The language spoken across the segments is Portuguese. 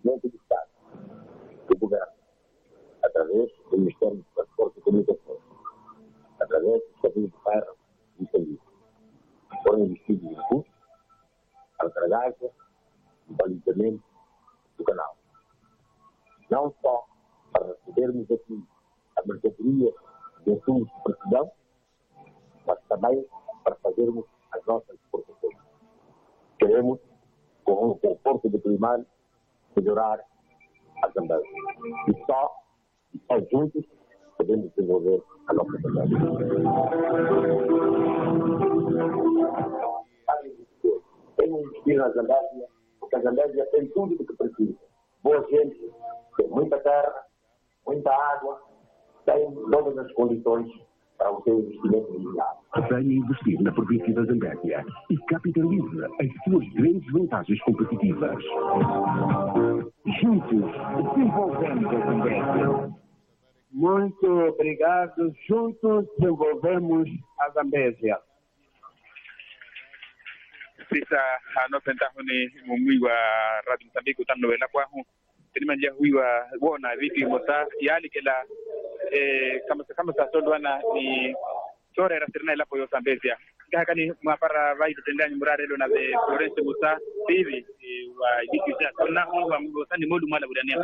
investimento do Estado, do Governo, através do Ministério do Transporte e Comunicações, através do Serviço de Ferro e Serviços. Foram investidos recursos para a dragagem e balizamento do canal. Não só para recebermos aqui a mercadoria de insumos de precisão, mas também para fazermos as nossas exportações. Queremos, com o conforto do clima, melhorar a Zambésia. E só juntos podemos desenvolver a nossa Zambésia. Tem que investir na Zambésia, porque a Zambésia tem tudo o que precisa. Boa gente, tem muita terra, muita água, tem todas as condições para o seu investimento inicial. Venha investir na província da Zambésia e capitalize as suas grandes vantagens competitivas. Juntos, desenvolvemos a Zambésia. Muito obrigado. Juntos, desenvolvemos a Zambésia. Sisa anopenda ni mumui wa Radio Mozambique utanoela kwahu tilimanjia huyu wa bona vipi mota yali kila kama sasondwana ni sore rasirna ila poyo Zambésia kaka ni mwapara vai tutendani murare lo na be Florence Musa hivi wa dikisa tona wa mgosani modu mala budania.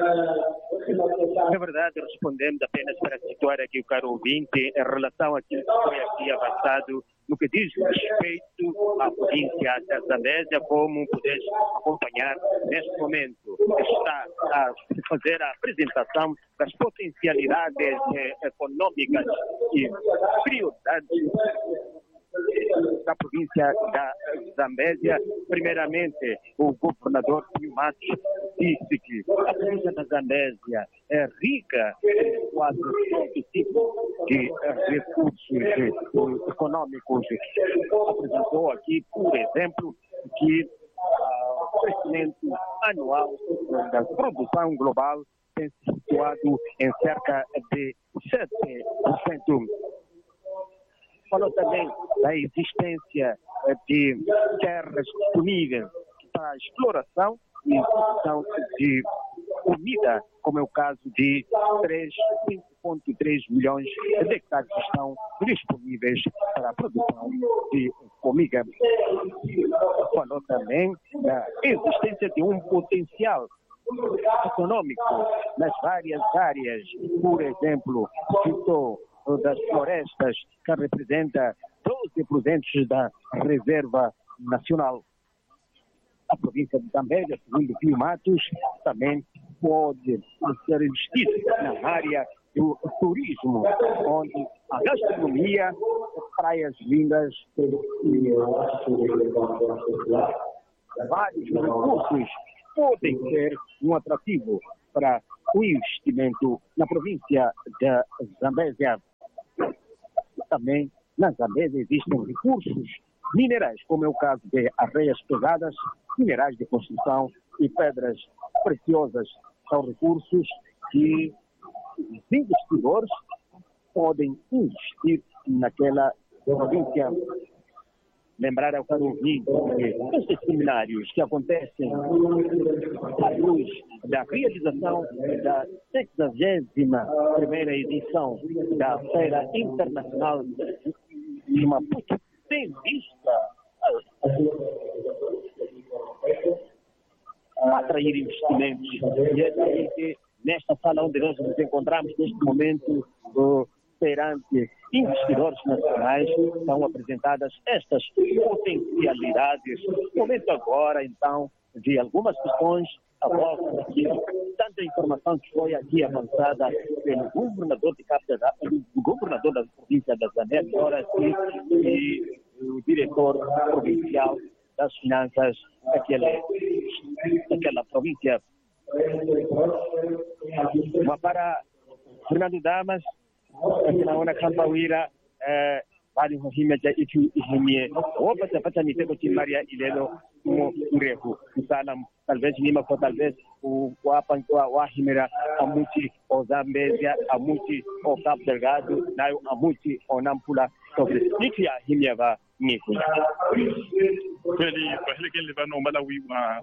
É verdade, respondemos apenas para situar aqui o caro ouvinte em relação àquilo que foi aqui avançado no que diz respeito à província da Zambésia, como poderes acompanhar neste momento. Está a fazer a apresentação das potencialidades econômicas e prioridades da província da Zambésia. Primeiramente, o governador Pio Matos disse que a província da Zambésia é rica em quase todo tipo de recursos econômicos. Apresentou aqui, por exemplo, que o crescimento anual da produção global tem se situado em cerca de 7%. Falou também da existência de terras disponíveis para a exploração e produção de comida, como é o caso de 5,3 milhões de hectares que estão disponíveis para a produção de comida. Falou também da existência de um potencial econômico nas várias áreas. Por exemplo, citou das florestas, que representa 12% da reserva nacional. A província de Zambésia, segundo Pio Matos, também pode ser investida na área do turismo, onde a gastronomia, praias lindas e vários recursos podem ser um atrativo para o investimento na província da Zambésia. Também na Zambésia existem recursos minerais, como é o caso de areias pesadas, minerais de construção e pedras preciosas. São recursos que os investidores podem investir naquela província. Lembrar ao caro ouvinte que estes seminários que acontecem à luz da realização da 61ª edição da Feira Internacional de Maputo tem vista a atrair investimentos. E é daí que nesta sala onde nós nos encontramos neste momento perante investidores nacionais são apresentadas estas potencialidades. Momento agora, então, de algumas questões a volta daquilo, tanta informação que foi aqui avançada pelo governador de Capitã, o governador da província da Zambésia, agora sim, e o diretor provincial das finanças daquela província. Mas para Fernando Damas, naona Kampawira bali muhimeja itu ihimie wapata pata mitego timaria ilelo mo urehu salam talvez nima ko talvez wapa wahimera amuti o Zambésia amuti o Cabo Delgado nayo amuti o Nampula sobre niki ahimia ba nifu kweli pahele livano Malawi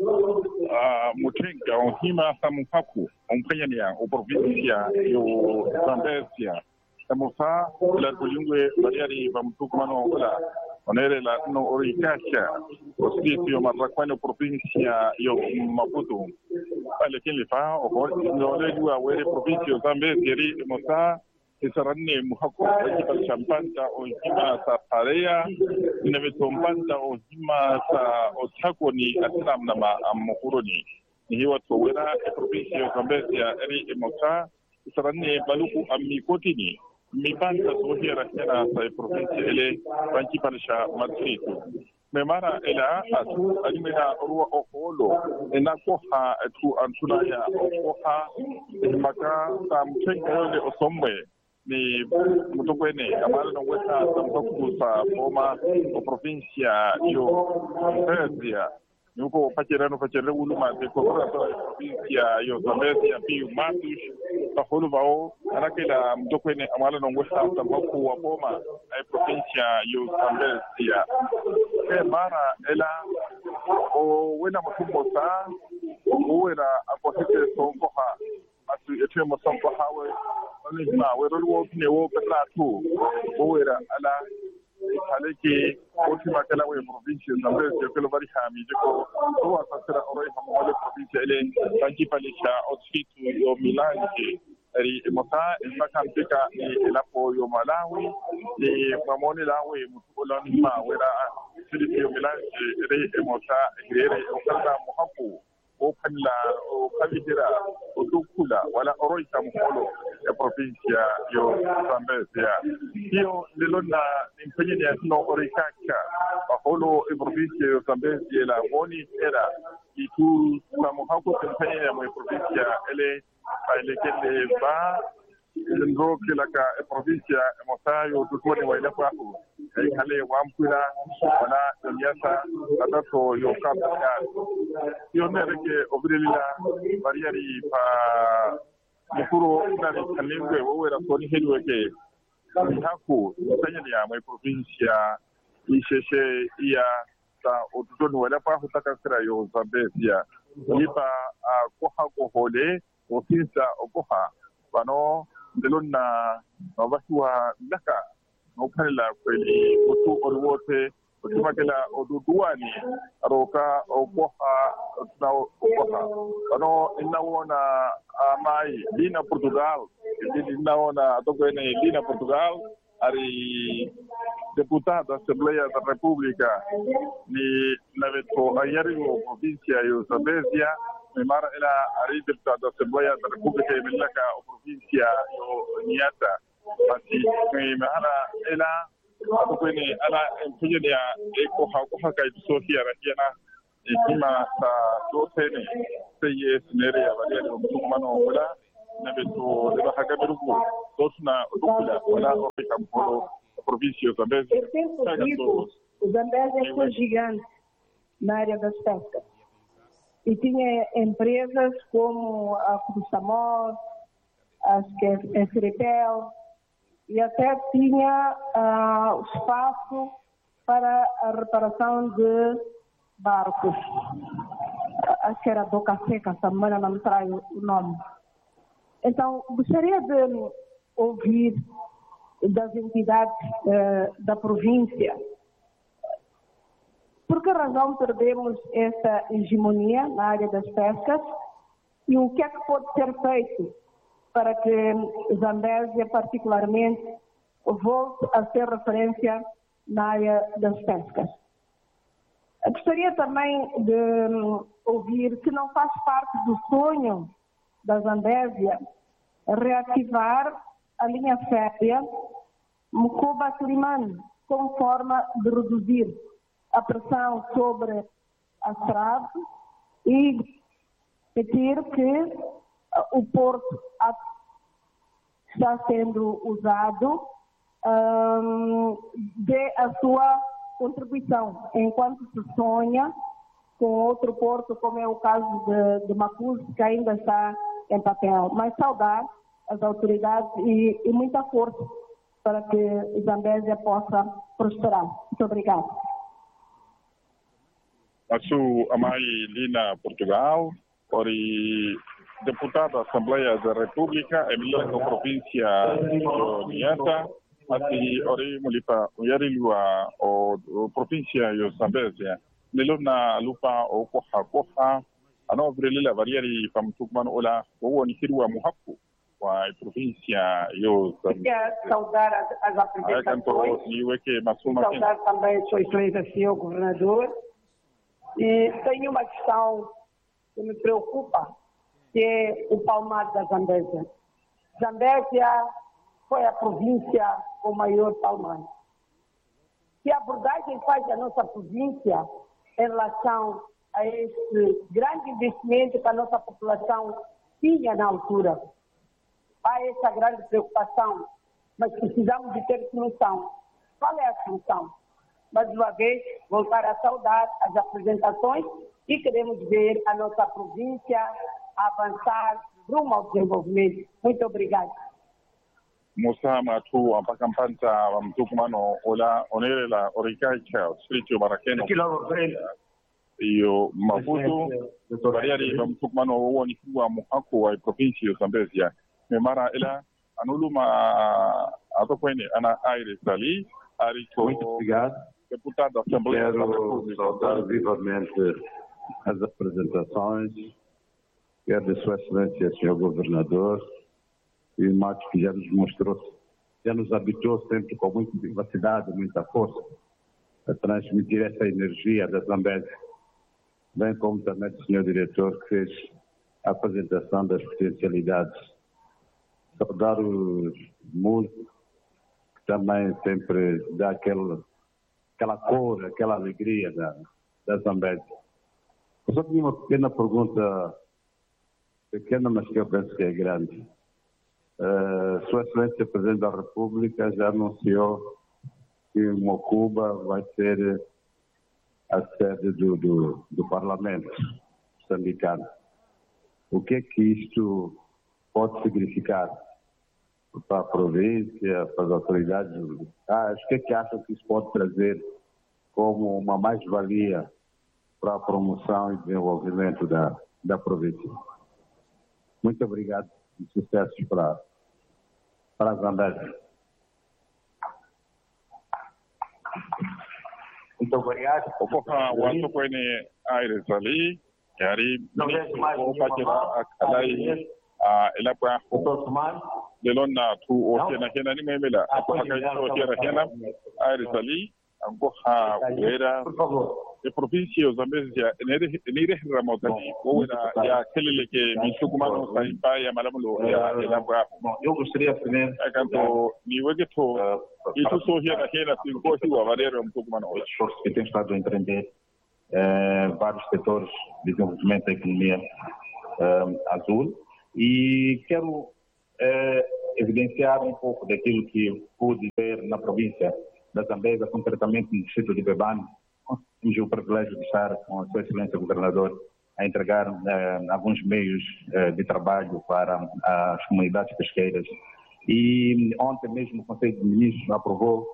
wa mutenga ohima samuhaku ompenya o provincia yo Zambezia samufa la kulingwe bariari ba mtukumano ola onere la no orikasha ositio marakwano provincia yo Maputo pale lifa o no le jua were provincia Zambezia ri mosa isaranne muhako ikipal champanta o hima sa parea inavetompanta o hima sa otako ni aslam nama amokuroni ni hiwa towera provincia Zambezia eri emosa isaranne baluku amikotini mipanta sohira hena sa provincia ele bankipalisha matritu memara ela atu alimena ruwa okolo enakoha tu antulaya okoha maka sa mtenga yole osomwe ni mutokwene amala no weta tampokusa forma o provincia yo Zambezia nuko pachera uluma de kokora provincia yo Zambezia pi matus paholo vao anakela mutokwene amala no weta tampoku wa forma ai provincia yo Zambezia mara ela o wena mutumbosa o wera akohete sonkoha asu etemo sonkoha we ma wero wo ne wo petratu o wera ala haleke ultima kala we provincia Zambezia kelo bari hami jiko to asasira oroi hamole provincia ele tanki palisha outfitu yo Milanje eri mota mpaka ni lapo yo Malawi ni mamoni lawe mutolani ma wera Filipio Milanje eri mota grere okala muhaku o kala o kalidira o dukula wala oroita mholo ya provincia yo Zambezia hiyo lilona nimpenye ya no orikaka baholo e provincia yo Zambezia la woni era itu samuhako tempenye ya mwe provincia ele pailekele ba ndo kilaka e provincia mosayo tutone waila kwaku ai kale wampula wala dunyasa atato yo kapya yo nereke obrilila bariari pa mukuro na kalengwe wowera koni hedweke haku tanyani ya mai provincia isheshe ya ta otutoni wala pa hutaka kira yo Zambezia lipa koha kohole ofisa okoha bano ndelona mabashwa laka nokhala kweli otu orwote otumakela oduduani aroka okoha na okoha bano inawona amai lina Portugal inawona tokene lina Portugal ari deputada Assembleia da República ni naveto ayarigo provincia yo Zambezia memara ila ari deputada Assembleia da República milaka o provincia yo Niassa basi memara ila atokene ala empenya ya eko ha kai Sofia rajana ikima sa dotene seye sinere ya bali ya mano wala naveto ila hagaberugo dotna dukula wala ofika mpolo província Zambezia. O Zambezia foi gigante na área das pescas. E tinha empresas como a Cruzamor, a Serepel, e até tinha espaço para a reparação de barcos. Acho que era Boca Seca, também não me trai o nome. Então, gostaria de ouvir das entidades da província. Por que razão perdemos essa hegemonia na área das pescas e o que é que pode ser feito para que Zambezia, particularmente, volte a ser referência na área das pescas? Eu gostaria também de ouvir se não faz parte do sonho da Zambezia reativar a linha férrea Mucoba-Quilimane, como forma de reduzir a pressão sobre a estrada e permitir que o porto está sendo usado dê a sua contribuição, enquanto se sonha com outro porto, como é o caso de Maputo, que ainda está em papel. Mas saudar as autoridades e muita força para que Zambezia possa prosperar. Muito obrigada. Asu Amai Lina Portugal, ori deputado da Assembleia da República, Emília da Província de Niassa, ati ori mulipa uyarilua o província de Zambésia, nelona lupa o koha, ano brilila variari pamtukman ola, o nikirua muhaku, wa província de Queria saudar as apresentações, saudar também a sua excelência, senhor governador. E tenho uma questão que me preocupa, que é o palmar da Zambésia. Zambésia foi a província com o maior palmar. Que abordagem faz a nossa província em relação a este grande investimento que a nossa população tinha na altura? Há essa grande preocupação, mas precisamos de ter solução. Qual é a solução? Mais uma vez, voltar a saudar as apresentações e queremos ver a nossa província avançar rumo ao desenvolvimento. Muito obrigada. Musa Matu, Ampacampanta, Mtukumano, Ola, Onerela, Oricaica, Street Barakena, e o Maputo, Variari, Mtukumano, Onikua, Muhaku, a província de Zambésia. Memara, ela, Anuluma, Atopoene, Ana Aires ali, Muito obrigado. Deputado da Assembleia da República. Quero saudar vivamente as apresentações, quero de Sua Excelência, Sr. Governador, e mais que já nos mostrou, já nos habituou sempre com muita vivacidade, muita força, a transmitir essa energia da Zambésia, bem como também do Sr. Diretor, que fez a apresentação das potencialidades. Saudar os músicos, que também sempre dá aquela cor, aquela alegria da Zambésia. Eu só tinha uma pequena pergunta, pequena, mas que eu penso que é grande. Sua Excelência Presidente da República já anunciou que Mocuba vai ser a sede do Parlamento moçambicano. O que é que isto pode significar para a província, para as autoridades locais? O que é que acham que isso pode trazer como uma mais-valia para a promoção e desenvolvimento da província? Muito obrigado e sucessos para a Zambésia. Muito obrigado. O Copa, o Atopoene Aires ali, Yari, o Paquera, Acalai, ela para Lelona, tu o Kena ni Memela, a Copa o Kena, Aires ali, a Copa, era a província de Zambésia, Nere Ramotani, ou era aquele que me sucumano sai pai a Malamulo, ela para. Eu gostaria primeiro. A canto, Niwegeto, isso só here se fosse o avareiro sucumano. O esforço que tem estado a empreender vários setores de desenvolvimento da economia azul, e quero evidenciar um pouco daquilo que pude ver na província da Zambésia, concretamente no distrito de Bebane. Tive o privilégio de estar com a Sua Excelência Governador a entregar alguns meios de trabalho para as comunidades pesqueiras. E ontem mesmo o Conselho de Ministros aprovou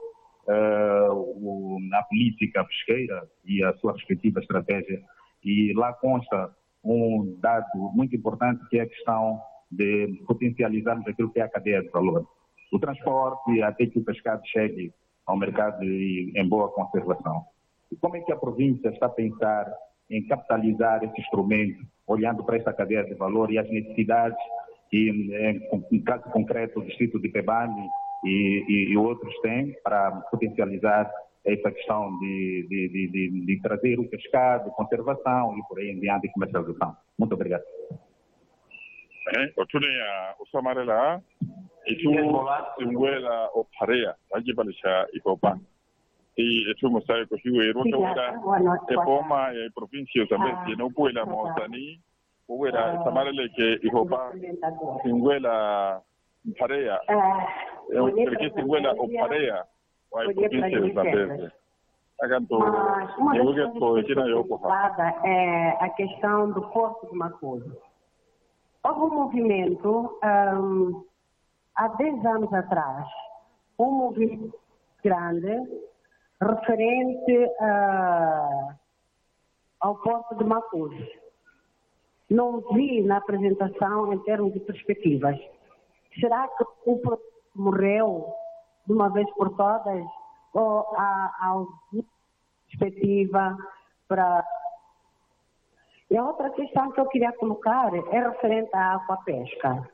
a política pesqueira e a sua respectiva estratégia. E lá consta um dado muito importante, que é a questão de potencializarmos aquilo que é a cadeia de valor. O transporte até que o pescado chegue ao mercado em boa conservação. E como é que a província está a pensar em capitalizar esse instrumento, olhando para essa cadeia de valor e as necessidades que, em caso concreto, o distrito de Bebane e outros têm para potencializar essa questão de trazer o pescado, conservação e por aí em diante, comercialização. Muito obrigado. O Tunia, o Samarela, e tu, Singuela, o Parea, aqui para deixar e Copa. E tu mostra que o Ero é Poma e província também, não pode lá Montani, o era Samarela que e Copa, Singuela, Parea, porque Singuela o Parea, vai província também. Mas uma das coisas que preocupada é a questão do Porto de Macuso. Houve um movimento, há 10 anos atrás, um movimento grande referente ao Porto de Macus. Não vi na apresentação em termos de perspectivas. Será que o projeto morreu de uma vez por todas? Ou há alguma perspectiva para... E a outra questão que eu queria colocar é referente à aquapesca.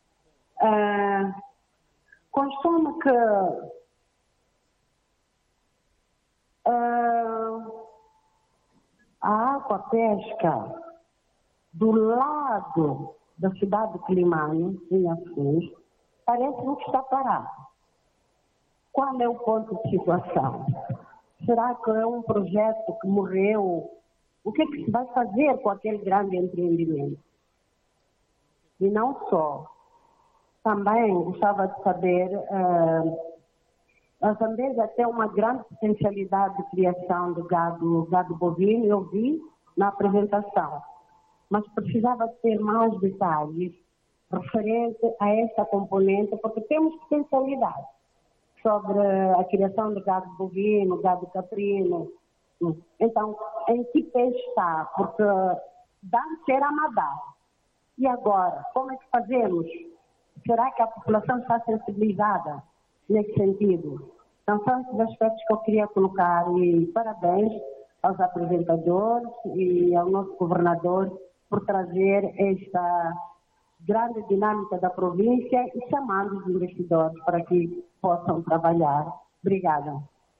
Consumo que a aquapesca do lado da cidade de Climane, em Assis, parece-me que está parado. Qual é o ponto de situação? Será que é um projeto que morreu? O que é que se vai fazer com aquele grande empreendimento? E não só. Também gostava de saber, a Zambésia tem uma grande potencialidade de criação de gado bovino, eu vi na apresentação, mas precisava de ter mais detalhes referente a esta componente, porque temos potencialidade sobre a criação de gado bovino, gado caprino. Então, em que pé está? Porque antes era Amadal. E agora, como é que fazemos? Será que a população está sensibilizada nesse sentido? Então, são esses aspectos que eu queria colocar. E parabéns aos apresentadores e ao nosso governador por trazer esta grande dinâmica da província e chamando os investidores para que possam trabalhar. Obrigada.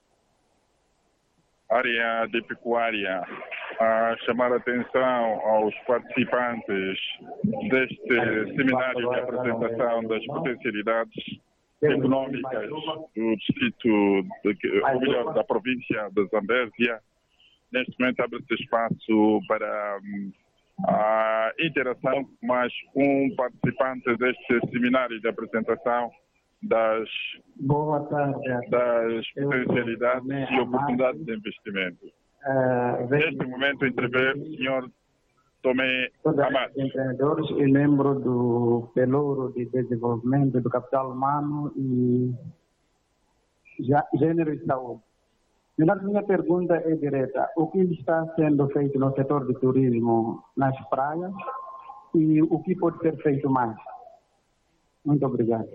Área de pecuária, a chamar a atenção aos participantes deste seminário de apresentação das potencialidades econômicas do distrito, ou melhor, da província de Zambésia. Neste momento abre-se espaço para a interação com mais um participante deste seminário de apresentação das potencialidades e oportunidades de investimento. Neste momento intervém o senhor Tomé Amato. Empreendedores e membro do Pelouro de Desenvolvimento do Capital Humano e Gênero e Saúde. Minha pergunta é direta. O que está sendo feito no setor de turismo nas praias e o que pode ser feito mais? Muito obrigado.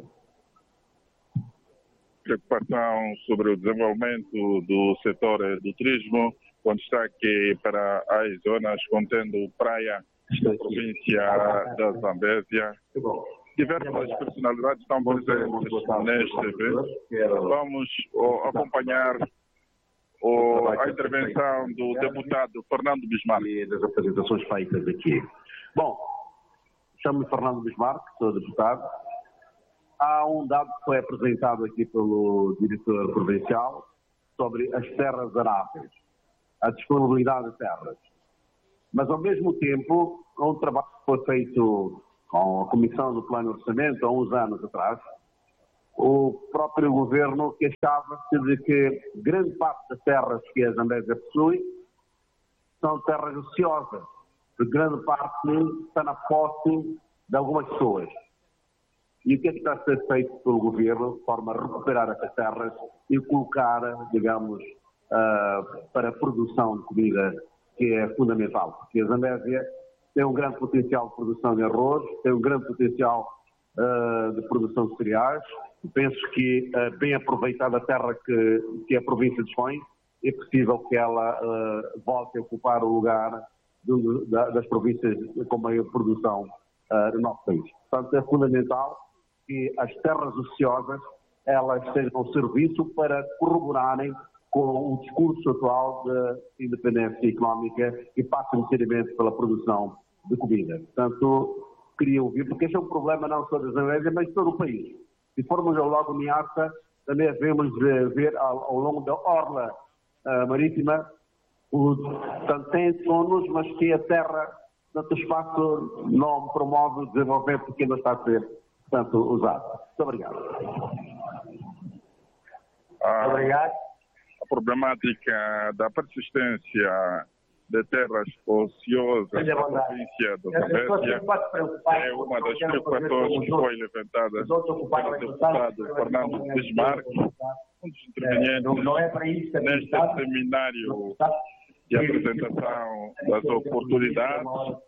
Preocupação sobre o desenvolvimento do setor do turismo, com destaque para as zonas contendo praia da província da Zambésia. Diversas personalidades estão presentes neste evento. Vamos acompanhar a intervenção do deputado Fernando Bismarck. E das apresentações feitas aqui. Bom, chamo-me Fernando Bismarck, sou deputado. Há um dado que foi apresentado aqui pelo diretor provincial sobre as terras aráveis, a disponibilidade de terras. Mas, ao mesmo tempo, um trabalho que foi feito com a Comissão do Plano de Orçamento há uns anos atrás. O próprio governo queixava-se de que grande parte das terras que a Zambésia possui são terras ociosas, que grande parte está na posse de algumas pessoas. E o que é que está a ser feito pelo governo de forma a recuperar essas terras e colocar, digamos, para a produção de comida, que é fundamental? Porque a Zambésia tem um grande potencial de produção de arroz, tem um grande potencial de produção de cereais. Penso que, bem aproveitada a terra que a província dispõe, é possível que ela volte a ocupar o lugar das províncias com maior produção do nosso país. Portanto, é fundamental que as terras ociosas elas sejam um serviço para corroborarem com o discurso atual de independência económica e passem necessariamente pela produção de comida. Portanto, queria ouvir, porque este é um problema não só da Zambésia, mas de todo o país. Se formos ao Lago Niassa, também devemos ver ao longo da orla marítima, tem zonas, mas que a terra, tanto espaço, não promove o desenvolvimento porque não está a ser, portanto, usado. Muito obrigado. Obrigado. A problemática da persistência de terras ociosas na província da Zambésia é uma das preocupações que foi levantada pelo deputado Fernando Bismarck um dos intervenientes não é para isso que neste seminário de apresentação das oportunidades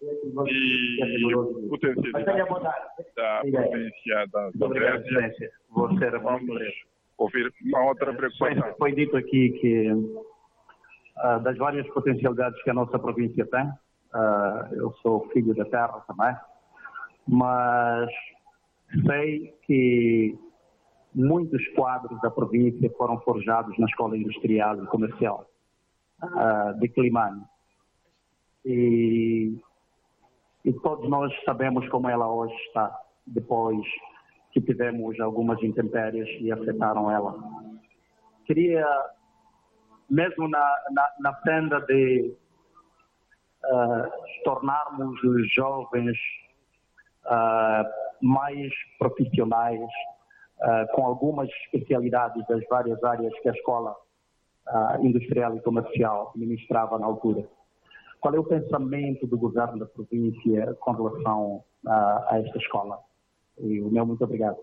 e potencialidades da província da Zambésia. Vamos ouvir uma outra preocupação. Foi dito aqui que das várias potencialidades que a nossa província tem, eu sou filho da terra também, mas sei que muitos quadros da província foram forjados na escola industrial e comercial de Climane. E todos nós sabemos como ela hoje está, depois que tivemos algumas intempéries e afetaram ela. Queria, mesmo na senda de tornarmos os jovens mais profissionais, com algumas especialidades das várias áreas que a escola industrial e comercial ministrava na altura. Qual é o pensamento do governo da província com relação a esta escola? E o meu muito obrigado.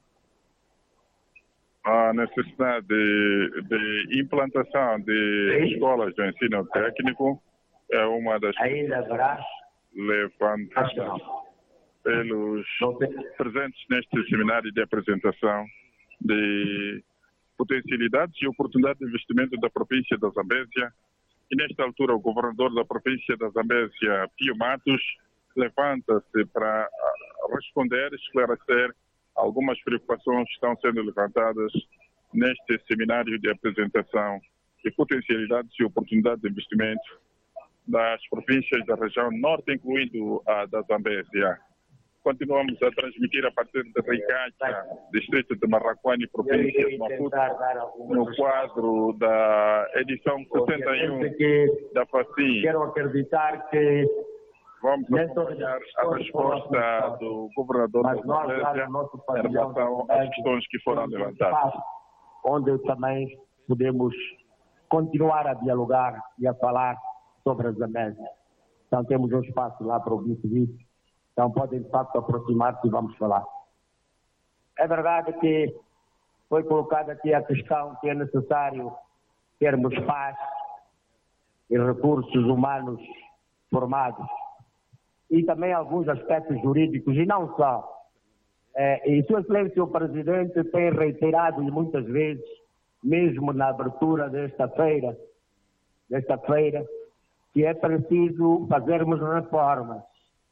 A necessidade de implantação de escolas de ensino técnico é uma das levantadas pelos presentes neste seminário de apresentação de potencialidades e oportunidades de investimento da província da Zambésia. E nesta altura o governador da província da Zambésia, Pio Matos, levanta-se para responder, esclarecer algumas preocupações que estão sendo levantadas neste seminário de apresentação de potencialidades e oportunidades de investimento das províncias da região norte, incluindo a da Zambésia. Continuamos a transmitir a partir de Ricacha, distrito de Marraquani, província de Maputo, no quadro da edição 61 da FACIM. Quero acreditar que vamos acompanhar a resposta do governador da Zambésia em relação às questões que foram levantadas. Onde também podemos continuar a dialogar e a falar sobre a Zambésia. Então temos um espaço lá para o vice-vice. Então podem de facto aproximar-se e vamos falar. É verdade que foi colocada aqui a questão que é necessário termos paz e recursos humanos formados e também alguns aspectos jurídicos e não só. E Sua Excelência o Presidente tem reiterado muitas vezes, mesmo na abertura desta feira, que é preciso fazermos reformas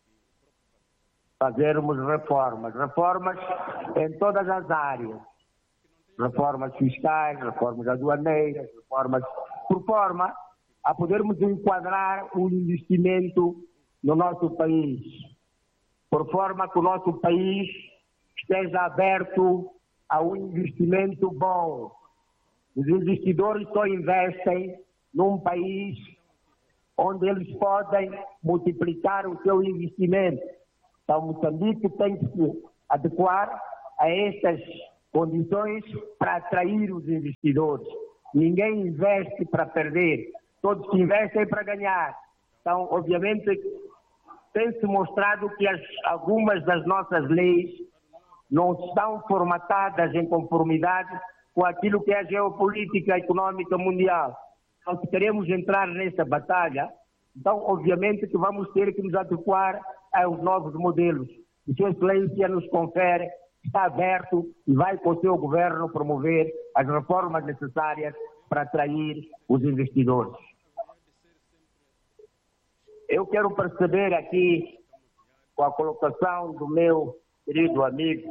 em todas as áreas, reformas fiscais, reformas aduaneiras, reformas por forma a podermos enquadrar o investimento no nosso país, por forma que o nosso país esteja aberto a um investimento bom. Os investidores só investem num país onde eles podem multiplicar o seu investimento. Então, Moçambique tem que se adequar a estas condições para atrair os investidores. Ninguém investe para perder, todos que investem para ganhar. Então, obviamente, tem-se mostrado que algumas das nossas leis não estão formatadas em conformidade com aquilo que é a geopolítica econômica mundial. Então, se queremos entrar nessa batalha, então, obviamente, que vamos ter que nos adequar aos novos modelos. E Sua Excelência nos confere, está aberto e vai com o seu governo promover as reformas necessárias para atrair os investidores. Eu quero perceber aqui, com a colocação do meu querido amigo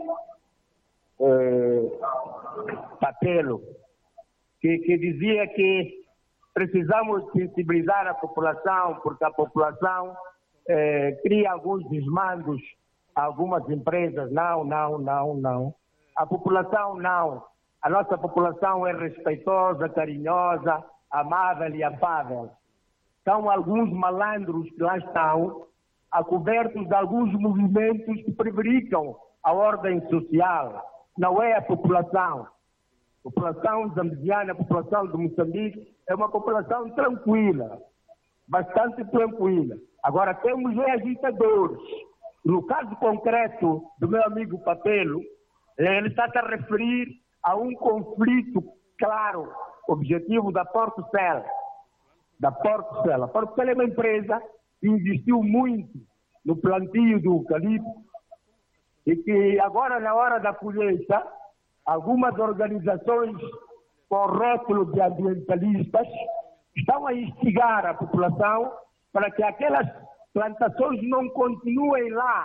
Papelo, que dizia que precisamos sensibilizar a população, porque a população cria alguns desmandos a algumas empresas. Não. A população não. A nossa população é respeitosa, carinhosa, amável e afável. São alguns malandros que lá estão, acobertos de alguns movimentos que prevaricam a ordem social. Não é a população. A população zambiana, a população de Moçambique é uma população tranquila, bastante tranquila. Agora temos agitadores. No caso concreto do meu amigo Papelo, ele está a referir a um conflito claro objetivo da Portocel. A Portocel é uma empresa que investiu muito no plantio do eucalipto e que agora, na hora da colheita, algumas organizações com rótulo de ambientalistas estão a instigar a população para que aquelas plantações não continuem lá.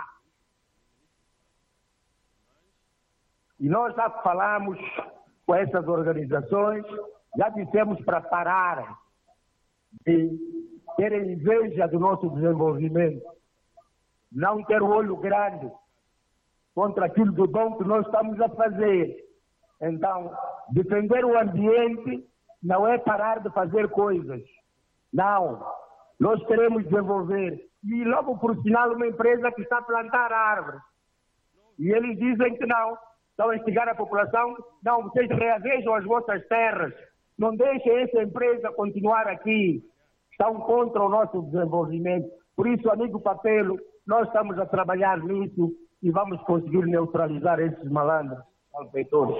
E nós já falamos com essas organizações, já dissemos para parar de terem inveja do nosso desenvolvimento, não ter o olho grande contra aquilo do bom que nós estamos a fazer. Então, defender o ambiente não é parar de fazer coisas. Não. Nós queremos desenvolver. E logo por sinal uma empresa que está a plantar árvores. E eles dizem que não. Estão a instigar a população. Não, vocês reavejam as vossas terras. Não deixem essa empresa continuar aqui. Estão contra o nosso desenvolvimento. Por isso, amigo Papelo, nós estamos a trabalhar nisso e vamos conseguir neutralizar esses malandros, malfeitores.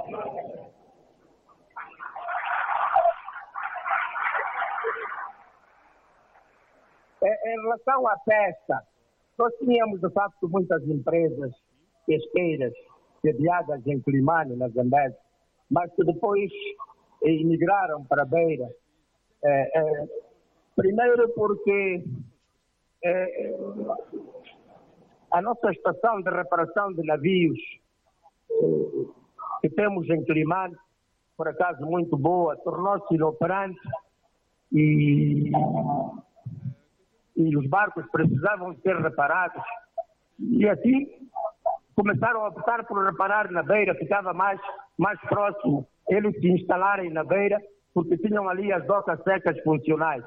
Em relação à pesca, nós tínhamos, de facto, muitas empresas pesqueiras sediadas em Climane, na Zambésia, mas que depois emigraram para a Beira. Primeiro porque a nossa estação de reparação de navios que temos em Climane, por acaso muito boa, tornou-se inoperante e os barcos precisavam ser reparados. E assim começaram a optar por reparar na Beira, ficava mais próximo eles se instalarem na Beira, porque tinham ali as docas secas funcionais.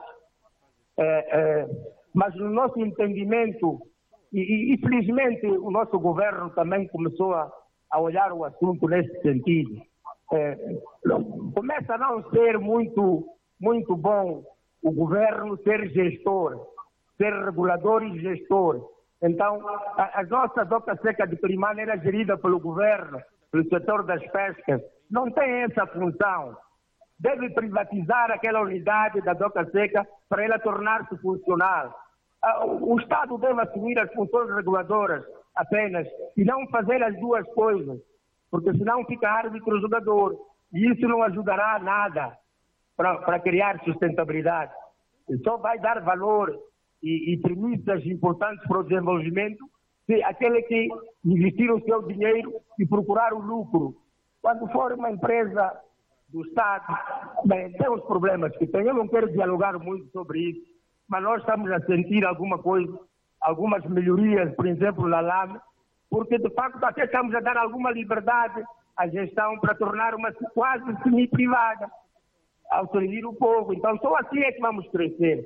Mas no nosso entendimento, e felizmente o nosso governo também começou a olhar o assunto nesse sentido. Começa a não ser muito bom o governo ser gestor, ser regulador e gestor. Então, a nossa doca seca de Climane era gerida pelo governo, pelo setor das pescas. Não tem essa função. Deve privatizar aquela unidade da doca seca para ela tornar-se funcional. O Estado deve assumir as funções reguladoras apenas e não fazer as duas coisas, porque senão fica árbitro jogador. E isso não ajudará a nada para criar sustentabilidade. Só vai dar valor e premissas importantes para o desenvolvimento se aquele que investir o seu dinheiro e procurar o lucro. Quando for uma empresa do Estado, bem, tem os problemas que tem. Eu não quero dialogar muito sobre isso, mas nós estamos a sentir alguma coisa, algumas melhorias, por exemplo, na LAM, porque de facto até estamos a dar alguma liberdade à gestão para tornar uma quase semi-privada, ao servir o povo. Então só assim é que vamos crescer.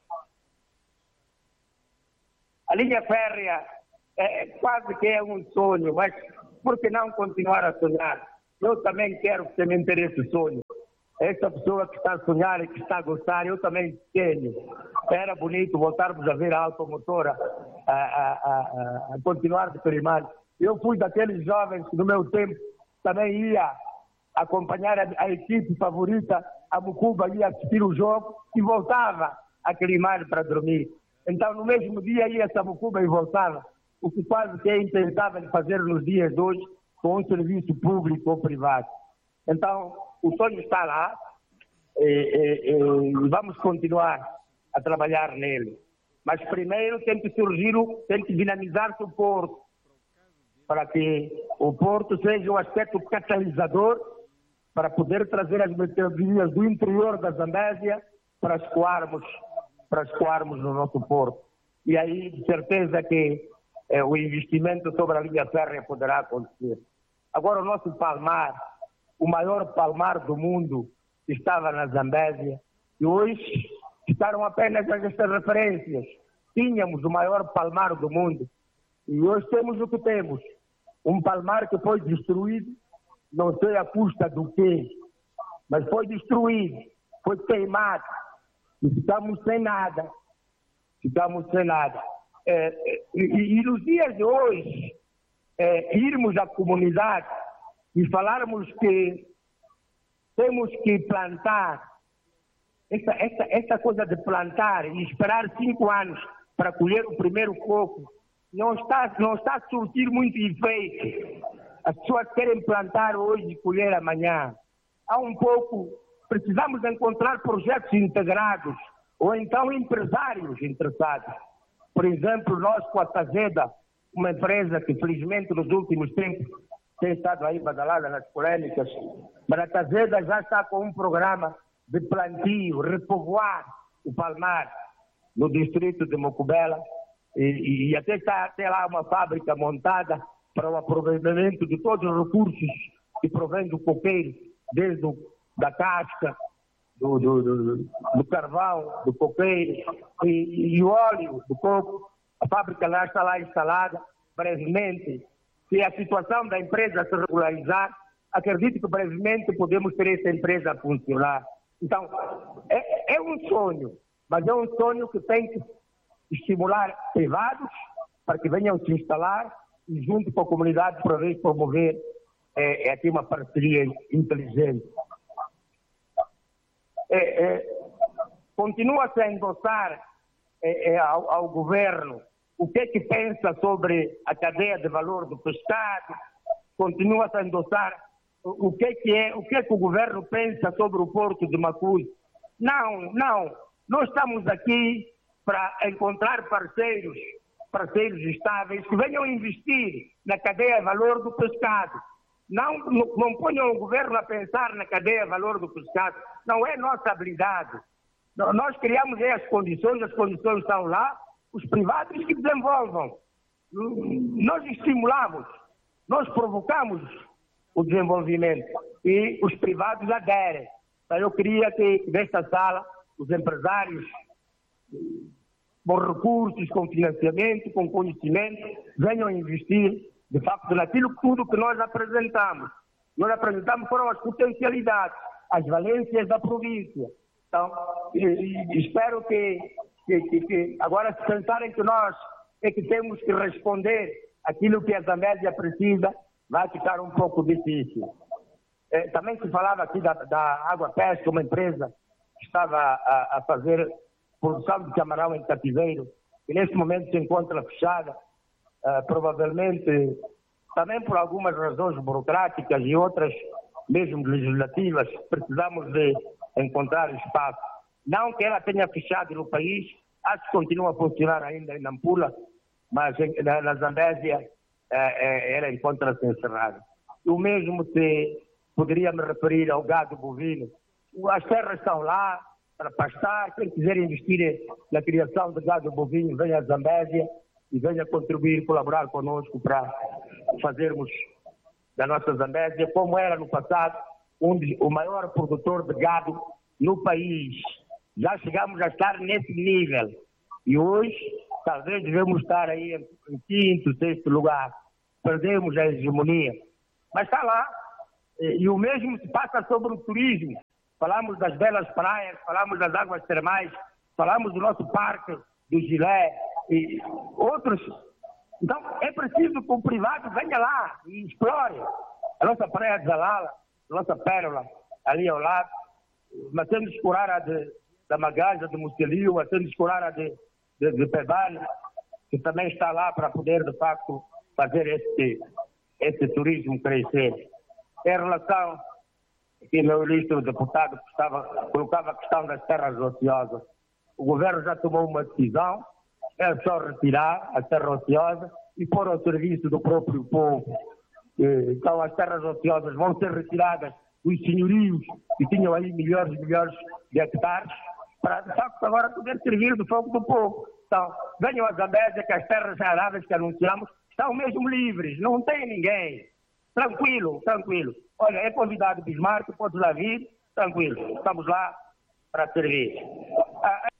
A linha férrea quase que é um sonho, mas por que não continuar a sonhar? Eu também quero ter esse sonho. Essa pessoa que está a sonhar e que está a gostar, eu também tenho. Era bonito voltarmos a ver a automotora a continuar de Climane. Eu fui daqueles jovens que no meu tempo também ia acompanhar a equipe favorita, a Mucuba, ia assistir o jogo e voltava a Climane para dormir. Então, no mesmo dia ia a Samucuba e voltava, o que quase que é impensável de fazer nos dias de hoje com um serviço público ou privado. Então, o sonho está lá e vamos continuar a trabalhar nele. Mas primeiro tem que dinamizar-se o porto, para que o porto seja um aspecto catalisador para poder trazer as mercadorias do interior da Zambésia para escoarmos no nosso porto. E aí, de certeza que o investimento sobre a linha férrea poderá acontecer. Agora, o nosso palmar, o maior palmar do mundo, estava na Zambésia, e hoje ficaram apenas estas referências. Tínhamos o maior palmar do mundo, e hoje temos o que temos. Um palmar que foi destruído, não sei a custa do quê, mas foi destruído, foi queimado. E ficamos sem nada. E nos dias de hoje, irmos à comunidade e falarmos que temos que plantar. Essa coisa de plantar e esperar 5 anos para colher o primeiro coco não está a surtir muito efeito. As pessoas querem plantar hoje e colher amanhã. Há um pouco, precisamos encontrar projetos integrados ou então empresários interessados. Por exemplo, nós com a Tazeda, uma empresa que felizmente nos últimos tempos tem estado aí badalada nas polêmicas, mas a Tazeda já está com um programa de plantio, repovoar o Palmar no distrito de Mocubela e até está lá uma fábrica montada para o aproveitamento de todos os recursos que provém do coqueiro, desde da casca, do carvão, do coqueiro e o óleo do coco. A fábrica lá está lá instalada. Brevemente, se a situação da empresa se regularizar, acredito que brevemente podemos ter essa empresa a funcionar. Então, é um sonho, mas é um sonho que tem que estimular privados para que venham se instalar e junto com a comunidade para ver promover aqui uma parceria inteligente. Continua-se a endossar ao governo o que é que pensa sobre a cadeia de valor do pescado, continua-se a endossar o que é que o governo pensa sobre o porto de Macul. Não, nós estamos aqui para encontrar parceiros estáveis que venham investir na cadeia de valor do pescado. Não ponham o governo a pensar na cadeia de valor do pescado. Não é nossa habilidade. Nós criamos as condições estão lá, os privados que desenvolvam. Nós estimulamos, nós provocamos o desenvolvimento e os privados aderem. Então eu queria que nesta sala os empresários com recursos, com financiamento, com conhecimento, venham investir de facto naquilo tudo que nós apresentamos. Nós apresentamos foram as potencialidades, as valências da província. Então, espero que agora se pensarem que nós é que temos que responder aquilo que a Zambésia precisa, vai ficar um pouco difícil. Também se falava aqui da Água Pesca, uma empresa que estava a fazer produção de camarão em cativeiro, que neste momento se encontra fechada, provavelmente também por algumas razões burocráticas e outras mesmo legislativas, precisamos de encontrar espaço. Não que ela tenha fechado no país, acho que continua a funcionar ainda em Nampula, mas na Zambésia ela encontra-se encerrada. O mesmo se poderia me referir ao gado bovino. As terras estão lá para pastar, quem quiser investir na criação de gado bovino, venha a Zambésia e venha contribuir, colaborar conosco para fazermos da nossa Zambésia, como era no passado, o maior produtor de gado no país. Já chegamos a estar nesse nível. E hoje, talvez devemos estar aí em 5º, 6º lugar. Perdemos a hegemonia. Mas está lá. E o mesmo se passa sobre o turismo. Falamos das belas praias, falamos das águas termais, falamos do nosso parque, do Gilé e outros. Então, é preciso que o privado venha lá e explore a nossa praia de Zalala, a nossa pérola, ali ao lado, Matando Escurara da Magaja, de Mustelio, Matando Escurara de Pebane, que também está lá para poder, de facto, fazer esse turismo crescer. Em relação, aqui meu ilustro deputado colocava a questão das terras ociosas. O governo já tomou uma decisão, é só retirar as terras ociosas e pôr ao serviço do próprio povo. Então as terras ociosas vão ser retiradas dos senhorios que tinham aí milhões e milhões de hectares para, de facto, agora poder servir do fogo do povo. Então, venham a Zambésia que as terras aráveis que anunciamos estão mesmo livres, não tem ninguém. Tranquilo. Olha, é convidado o Bismarck, pode lá vir, tranquilo. Estamos lá para servir.